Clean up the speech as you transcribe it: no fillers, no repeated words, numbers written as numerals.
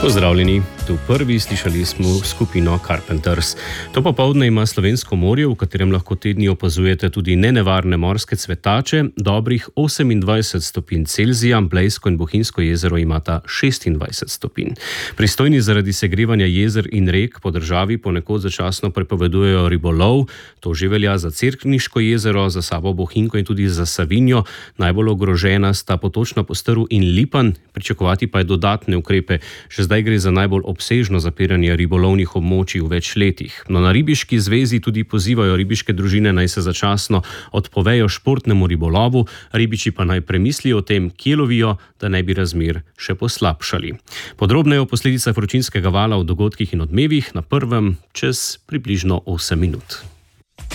Pozdravljeni, tu prvi slišali smo skupino Carpenters. To popoldne ima Slovensko morje, v katerem lahko te dni opazujete tudi nenevarne morske cvetače. Dobrih 28 stopinj Celzija, Blejsko in Bohinjsko jezero imata 26 stopinj. Pristojni zaradi segrevanja jezer in rek po državi ponekod začasno prepovedujejo ribolov. To že velja za Cerkniško jezero, za Savo, Bohinjko in tudi za Savinjo. Najbolj ogrožena sta Potočna Postrv in Lipan, pričakovati pa je dodatne ukrepe. Že zdaj gre za najbolj obsežno zapiranje ribolovnih območij v več letih. No, na Ribiški zvezi tudi pozivajo ribiške družine, naj se začasno odpovejo športnemu ribolovu, ribiči pa naj premislijo o tem, kje lovijo, da ne bi razmer še poslabšali. Podrobneje o posledicah vročinskega vala, o dogodkih in odmevih na prvem čez približno 8 minut.